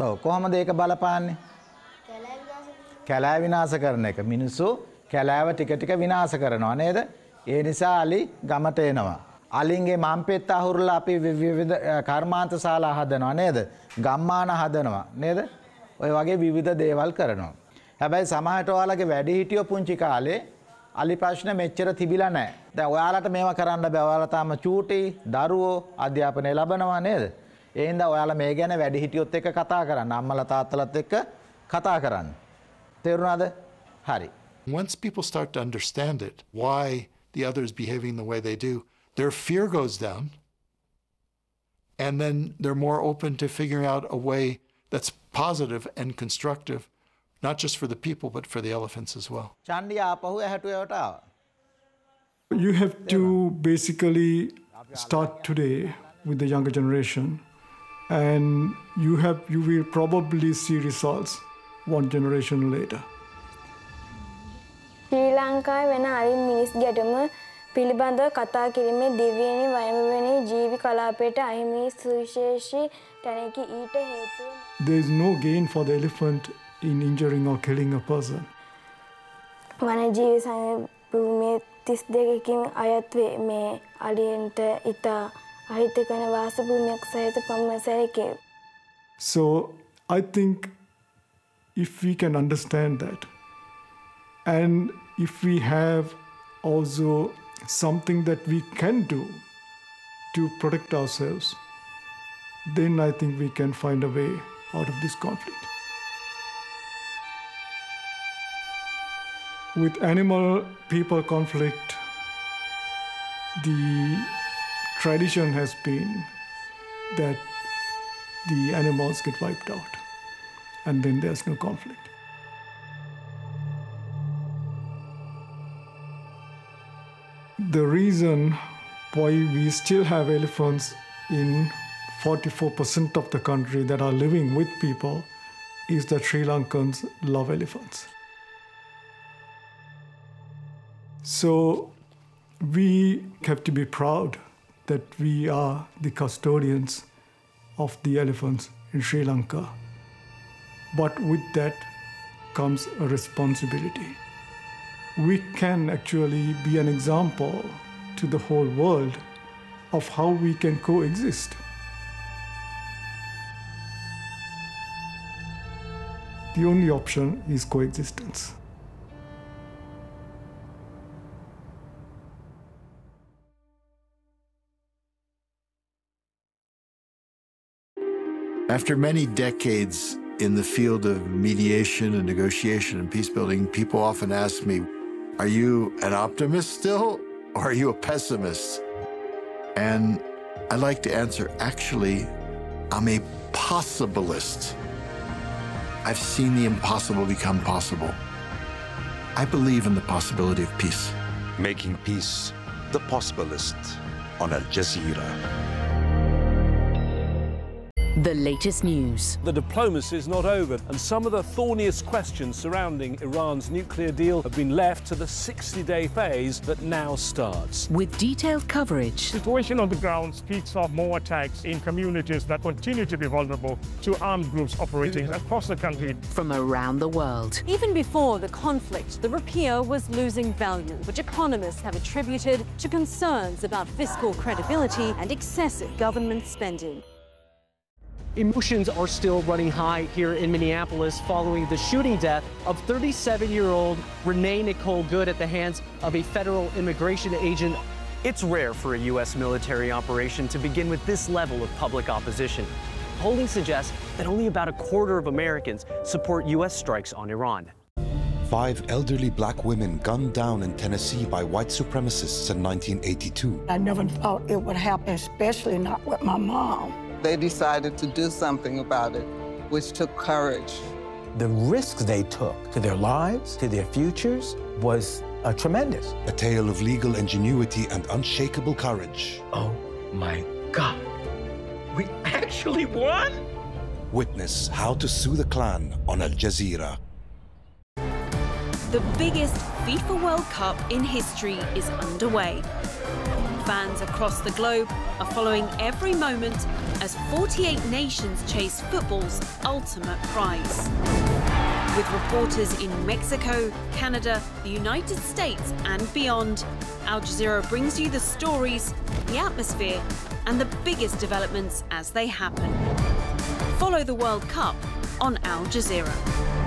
ඔව් කොහොමද ඒක බලපාන්නේ? කැලෑ විනාශ කරන එක. මිනිස්සු කැලෑව ටික ටික විනාශ කරනවා නේද? ඒ නිසා අලි ගමට එනවා. අලින්ගේ මම්පෙත් අහුරලා අපි විවිධ කර්මාන්ත ශාලා හදනවා නේද? ගම්මාන හදනවා නේද? ඔය වගේ විවිධ දේවල් කරනවා. හැබැයි සමහරට ඔයාලගේ වැඩිහිටියෝ පුංචි කාලේ අලි ප්‍රශ්න මෙච්චර තිබිලා නැහැ. දැන් ඔයාලට මේවා කරන්න බෑ. ඔයාලා තාම චූටි දරුවෝ අධ්‍යාපනය ලබනවා නේද? ඒ හින්දා ඔයාලා මේ ගැන වැඩිහිටියොත් එක්ක කතා කරන්න. අම්මලා තාත්තලාත් එක්ක කතා කරන්න. තේරුණාද? හරි. Once people start to understand it, why the other is behaving the way they do, their fear goes down, and then they're more open to figuring out a way that's positive and constructive, not just for the people, but for the elephants as well. You have to basically start today with the younger generation, and you will probably see results one generation later. ශ්‍රී ලංකාවේ වෙන අලි මිනිස් ගැටුම පිළිබඳව කතා කිරීමේ දිව්‍යනි වයඹවෙනි ජීවි කලාපයට අහිමි සුවිශේෂී තැනකි ඊට හේතුව There is no gain for the elephant in injuring or killing a person. වනජීවි සංභූමියේ 32කින් අයත් වේ මේ අලියන්ට ඉතා අහිතකර වාස භූමියක් සහිත පම්මසැලකේ. So I think if we can understand that, and if we have also something that we can do to protect ourselves, then I think we can find a way out of this conflict. With animal-people conflict, the tradition has been that the animals get wiped out, and then there's no conflict. The reason why we still have elephants in 44% of the country that are living with people is that Sri Lankans love elephants. So we have to be proud that we are the custodians of the elephants in Sri Lanka. But with that comes a responsibility. We can actually be an example to the whole world of how we can coexist. The only option is coexistence. After many decades in the field of mediation and negotiation and peace building, people often ask me, are you an optimist still, or are you a pessimist? And I like to answer, actually, I'm a possibilist. I've seen the impossible become possible. I believe in the possibility of peace. Making Peace, The Possibilist on Al Jazeera. The latest news. The diplomacy is not over, and some of the thorniest questions surrounding Iran's nuclear deal have been left to the 60-day phase that now starts. With detailed coverage. The situation on the ground speaks of more attacks in communities that continue to be vulnerable to armed groups operating across the country. From around the world. Even before the conflict, the rupiah was losing value, which economists have attributed to concerns about fiscal credibility and excessive government spending. Emotions are still running high here in Minneapolis following the shooting death of 37-year-old Renee Nicole Good at the hands of a federal immigration agent. It's rare for a U.S. military operation to begin with this level of public opposition. Polling suggests that only about a quarter of Americans support U.S. strikes on Iran. 5 elderly black women gunned down in Tennessee by white supremacists in 1982. I never thought it would happen, especially not with my mom. They decided to do something about it, which took courage. The risks they took to their lives, to their futures, was tremendous. A tale of legal ingenuity and unshakable courage. Oh my God. We actually won? Witness How to Sue the Klan on Al Jazeera. The biggest FIFA World Cup in history is underway. fans across the globe are following every moment as 48 nations chase football's ultimate prize. With reporters in Mexico, Canada, the United States and beyond, Al Jazeera brings you the stories, the atmosphere and the biggest developments as they happen. Follow the World Cup on Al Jazeera.